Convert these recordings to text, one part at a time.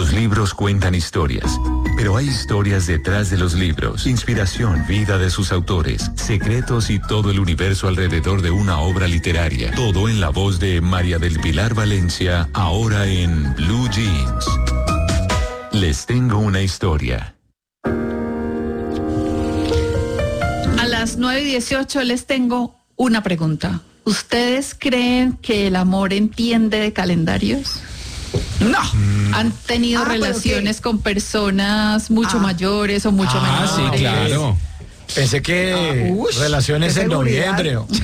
Los libros cuentan historias, pero hay historias detrás de los libros. Inspiración, vida de sus autores, secretos y todo el universo alrededor de una obra literaria. Todo en la voz de María del Pilar Valencia, ahora en Blue Jeans. Les tengo una historia. A las 9:18 les tengo una pregunta. ¿Ustedes creen que el amor entiende de calendarios? No. ¿Han tenido relaciones con personas mucho mayores o mucho menores? Sí, claro. Pensé que relaciones en noviembre. O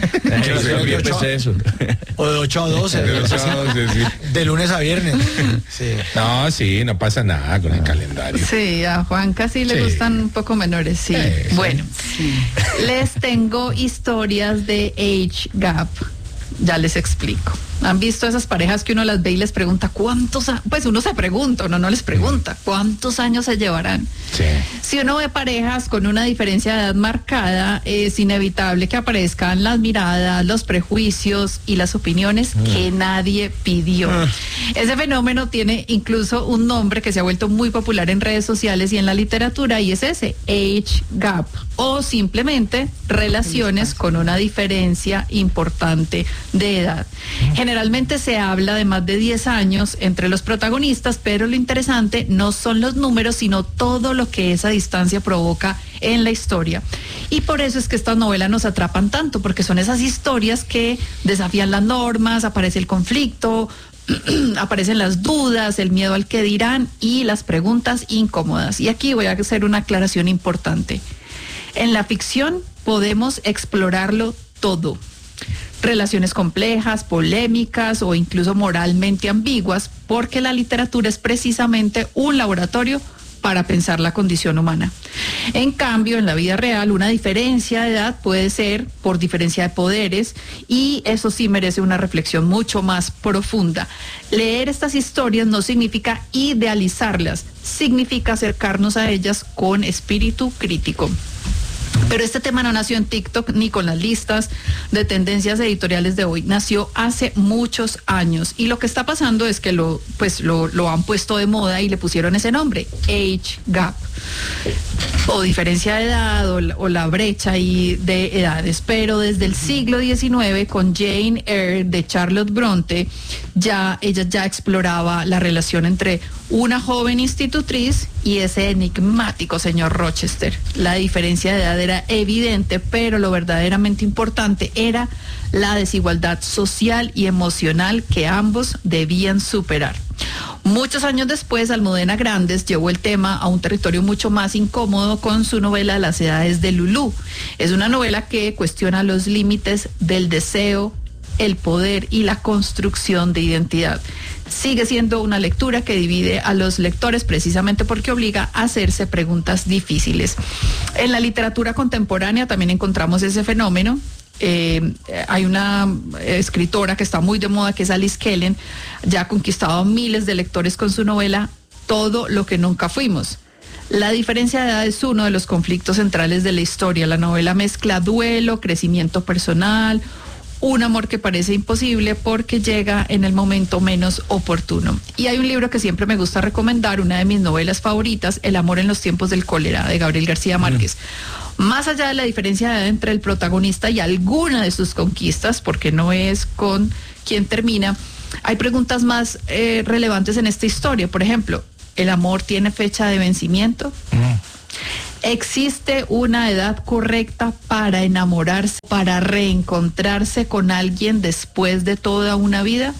de 8 a 12. De lunes a viernes. Sí. No, sí, no pasa nada con el calendario. Sí, a Juan casi le gustan un poco menores, sí. Bueno, les tengo historias de age gap. Ya les explico. ¿Han visto esas parejas que uno las ve y les pregunta cuántos años? Pues uno se pregunta, uno no les pregunta cuántos años se llevarán. Sí. Si uno ve parejas con una diferencia de edad marcada, es inevitable que aparezcan las miradas, los prejuicios y las opiniones que nadie pidió. Ese fenómeno tiene incluso un nombre que se ha vuelto muy popular en redes sociales y en la literatura, y es ese, age gap, o simplemente relaciones con una diferencia importante de edad. Generalmente se habla de más de 10 años entre los protagonistas, pero lo interesante no son los números, sino todo lo que esa distancia provoca en la historia. Y por eso es que estas novelas nos atrapan tanto, porque son esas historias que desafían las normas, aparece el conflicto, aparecen las dudas, el miedo al que dirán y las preguntas incómodas. Y aquí voy a hacer una aclaración importante. En la ficción podemos explorarlo todo. Relaciones complejas, polémicas o incluso moralmente ambiguas, porque la literatura es precisamente un laboratorio para pensar la condición humana. En cambio, en la vida real, una diferencia de edad puede ser por diferencia de poderes, y eso sí merece una reflexión mucho más profunda. Leer estas historias no significa idealizarlas, significa acercarnos a ellas con espíritu crítico. Pero este tema no nació en TikTok ni con las listas de tendencias editoriales de hoy. Nació hace muchos años. Y lo que está pasando es que lo han puesto de moda y le pusieron ese nombre, age gap. O diferencia de edad o la brecha y de edades. Pero desde el siglo XIX, con Jane Eyre de Charlotte Bronte, ella ya exploraba la relación entre una joven institutriz y ese enigmático señor Rochester. La diferencia de edad era evidente, pero lo verdaderamente importante era la desigualdad social y emocional que ambos debían superar. Muchos años después, Almudena Grandes llevó el tema a un territorio mucho más incómodo con su novela Las edades de Lulú. Es una novela que cuestiona los límites del deseo, el poder y la construcción de identidad. Sigue siendo una lectura que divide a los lectores precisamente porque obliga a hacerse preguntas difíciles. En la literatura contemporánea también encontramos ese fenómeno. Hay una escritora que está muy de moda, que es Alice Kellen, ya ha conquistado miles de lectores con su novela Todo lo que nunca fuimos. La diferencia de edad es uno de los conflictos centrales de la historia. La novela mezcla duelo, crecimiento personal, un amor que parece imposible porque llega en el momento menos oportuno. Y hay un libro que siempre me gusta recomendar, una de mis novelas favoritas, El amor en los tiempos del cólera, de Gabriel García Márquez. Más allá de la diferencia de edad entre el protagonista y alguna de sus conquistas, porque no es con quien termina, hay preguntas más relevantes en esta historia. Por ejemplo, ¿el amor tiene fecha de vencimiento? ¿Existe una edad correcta para enamorarse, para reencontrarse con alguien después de toda una vida?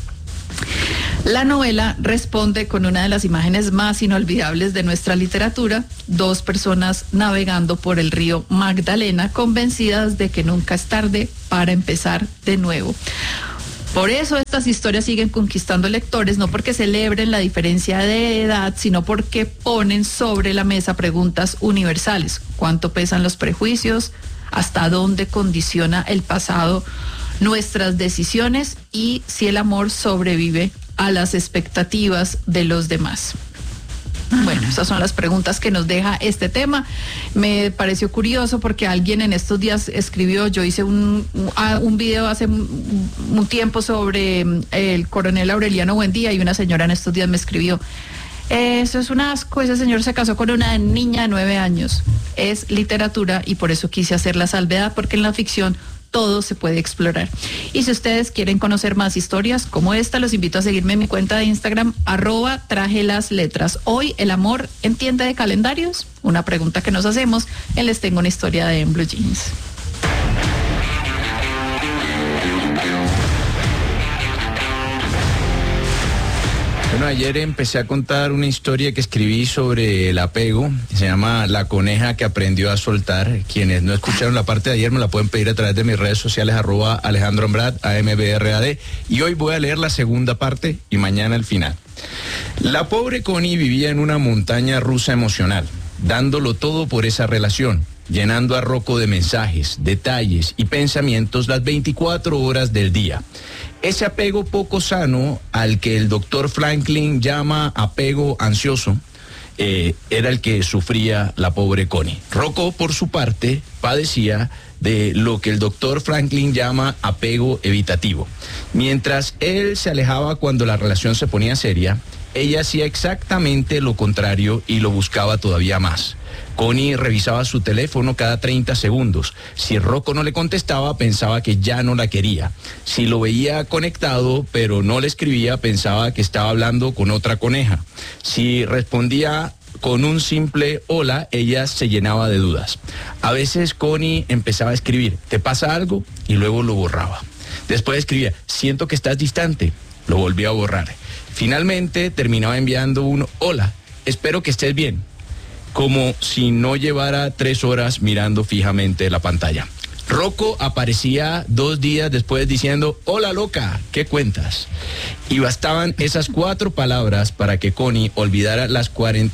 La novela responde con una de las imágenes más inolvidables de nuestra literatura: dos personas navegando por el río Magdalena, convencidas de que nunca es tarde para empezar de nuevo. Por eso estas historias siguen conquistando lectores, no porque celebren la diferencia de edad, sino porque ponen sobre la mesa preguntas universales. ¿Cuánto pesan los prejuicios? ¿Hasta dónde condiciona el pasado nuestras decisiones? Y si el amor sobrevive a las expectativas de los demás. Bueno, esas son las preguntas que nos deja este tema. Me pareció curioso porque alguien en estos días escribió, yo hice un video hace un tiempo sobre el coronel Aureliano Buendía, y una señora en estos días me escribió: Eso es un asco, ese señor se casó con una niña de 9 años. Es literatura y por eso quise hacer la salvedad, porque en la ficción todo se puede explorar. Y si ustedes quieren conocer más historias como esta, los invito a seguirme en mi cuenta de Instagram, @trajelasletras. Hoy, ¿el amor entiende de calendarios? Una pregunta que nos hacemos en Les Tengo una Historia de En Blue Jeans. Bueno, ayer empecé a contar una historia que escribí sobre el apego, se llama La coneja que aprendió a soltar. Quienes no escucharon la parte de ayer me la pueden pedir a través de mis redes sociales, @AlejandroAmbrad, AMBRAD, y hoy voy a leer la segunda parte y mañana el final. La pobre Connie vivía en una montaña rusa emocional, dándolo todo por esa relación, llenando a Rocco de mensajes, detalles y pensamientos las 24 horas del día. Ese apego poco sano, al que el doctor Franklin llama apego ansioso, era el que sufría la pobre Connie. Rocco, por su parte, padecía de lo que el doctor Franklin llama apego evitativo. Mientras él se alejaba cuando la relación se ponía seria, ella hacía exactamente lo contrario y lo buscaba todavía más. Connie revisaba su teléfono cada 30 segundos. Si Rocco no le contestaba, pensaba que ya no la quería. Si lo veía conectado, pero no le escribía, pensaba que estaba hablando con otra coneja. Si respondía con un simple hola, ella se llenaba de dudas. A veces Connie empezaba a escribir, ¿te pasa algo? Y luego lo borraba. Después escribía, siento que estás distante. Lo volvía a borrar. Finalmente terminaba enviando un hola, espero que estés bien, como si no llevara 3 horas mirando fijamente la pantalla. Rocco aparecía 2 días después diciendo, hola loca, ¿qué cuentas? Y bastaban esas 4 palabras para que Connie olvidara las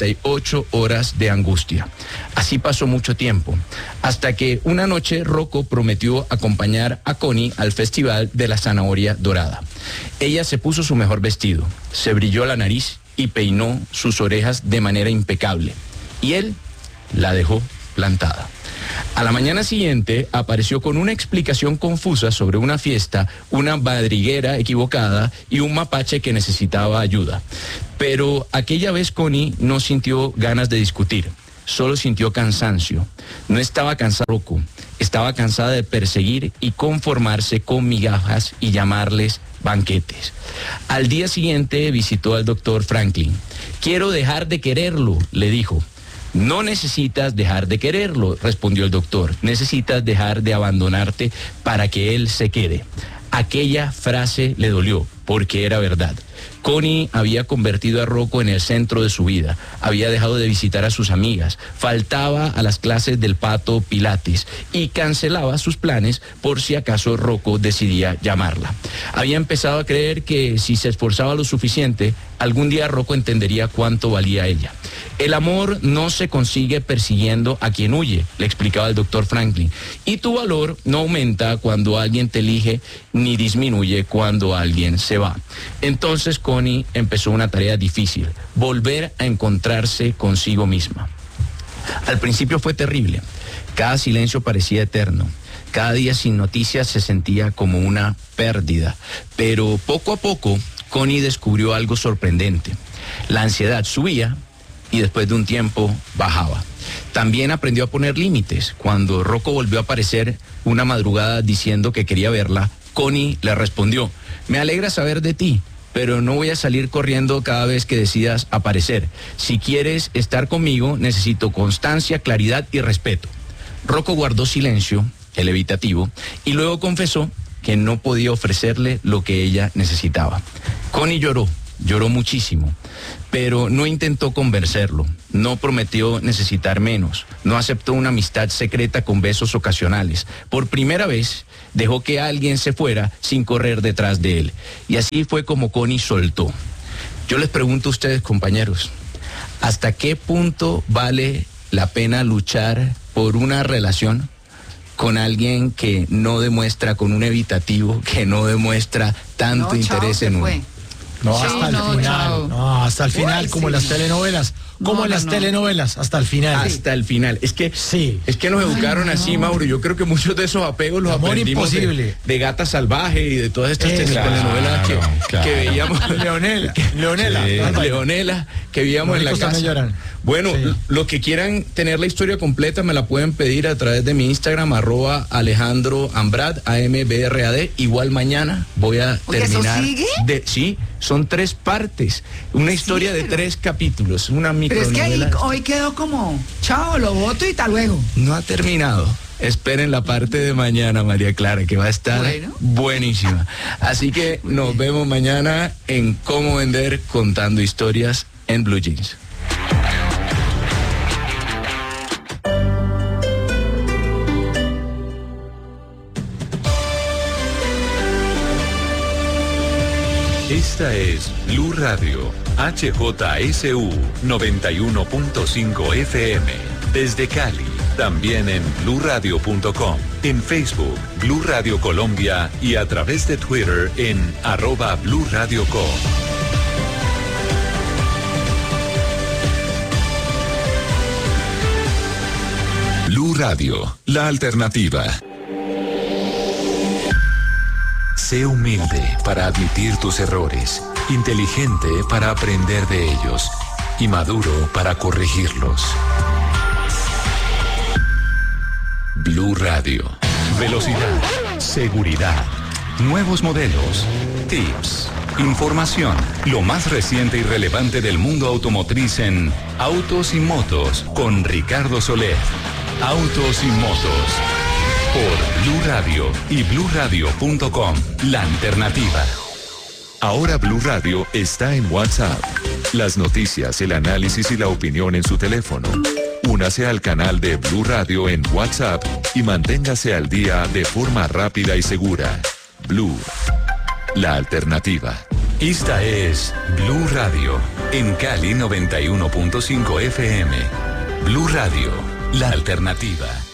48 horas de angustia. Así pasó mucho tiempo, hasta que una noche Rocco prometió acompañar a Connie al Festival de la Zanahoria Dorada. Ella se puso su mejor vestido, se brilló la nariz y peinó sus orejas de manera impecable. Y él la dejó plantada. A la mañana siguiente apareció con una explicación confusa sobre una fiesta, una madriguera equivocada y un mapache que necesitaba ayuda. Pero aquella vez Connie no sintió ganas de discutir, solo sintió cansancio. No estaba cansada de Rocco, estaba cansada de perseguir y conformarse con migajas y llamarles banquetes. Al día siguiente visitó al doctor Franklin. Quiero dejar de quererlo, le dijo. No necesitas dejar de quererlo, respondió el doctor. Necesitas dejar de abandonarte para que él se quede. Aquella frase le dolió, porque era verdad. Connie había convertido a Rocco en el centro de su vida. Había dejado de visitar a sus amigas, faltaba a las clases del pato Pilates y cancelaba sus planes por si acaso Rocco decidía llamarla. Había empezado a creer que si se esforzaba lo suficiente, algún día Rocco entendería cuánto valía ella. El amor no se consigue persiguiendo a quien huye, le explicaba el doctor Franklin. Y tu valor no aumenta cuando alguien te elige, ni disminuye cuando alguien se va. Entonces Connie empezó una tarea difícil, volver a encontrarse consigo misma. Al principio fue terrible, cada silencio parecía eterno, cada día sin noticias se sentía como una pérdida, pero poco a poco Connie descubrió algo sorprendente. La ansiedad subía y después de un tiempo bajaba. También aprendió a poner límites. Cuando Rocco volvió a aparecer una madrugada diciendo que quería verla, Connie le respondió, me alegra saber de ti, pero no voy a salir corriendo cada vez que decidas aparecer. Si quieres estar conmigo, necesito constancia, claridad y respeto. Rocco guardó silencio, el evitativo, y luego confesó que no podía ofrecerle lo que ella necesitaba. Connie lloró muchísimo, pero no intentó convencerlo, no prometió necesitar menos, no aceptó una amistad secreta con besos ocasionales. Por primera vez dejó que alguien se fuera sin correr detrás de él. Y así fue como Connie soltó. Yo les pregunto a ustedes, compañeros, ¿hasta qué punto vale la pena luchar por una relación con alguien que no demuestra, con un evitativo, que no demuestra tanto interés en uno? No, hasta el final, como en las telenovelas. como No, en las no. telenovelas, hasta el final. Hasta el final. Es que Sí. es que nos educaron así, Mauro. Yo creo que muchos de esos apegos los Amor aprendimos imposible. de Gata Salvaje y de todas estas telenovelas claro. que veíamos. Leonela. Sí. Leonela, que veíamos en la Los ricos casa. también lloran. Bueno, Sí. los que quieran tener la historia completa me la pueden pedir a través de mi Instagram, @Alejandro Ambrad, AMBRAD. Igual mañana voy a Oye, ¿eso terminar. sigue? Sí, son 3 partes. Una historia de pero- 3 capítulos. Una Pero es que ahí, micronovela. hoy quedó como, chao, lo voto y tal luego. No ha terminado. Esperen la parte de mañana, María Clara, que va a estar Bueno. buenísima. Así que nos vemos mañana en Cómo Vender Contando Historias en Blue Jeans. Esta es Blue Radio, HJSU 91.5 FM. Desde Cali, también en bluradio.com, en Facebook, Blue Radio Colombia y a través de Twitter en @BlueRadioCo. Blue Radio, la alternativa. Sé humilde para admitir tus errores, inteligente para aprender de ellos y maduro para corregirlos. Blue Radio. Velocidad, seguridad, nuevos modelos, tips, información, lo más reciente y relevante del mundo automotriz en Autos y Motos con Ricardo Soler. Autos y Motos. Por Blue Radio y bluradio.com, la alternativa. Ahora Blue Radio está en WhatsApp. Las noticias, el análisis y la opinión en su teléfono. Únase al canal de Blue Radio en WhatsApp y manténgase al día de forma rápida y segura. Blue, la alternativa. Esta es Blue Radio en Cali 91.5 FM. Blue Radio, la alternativa.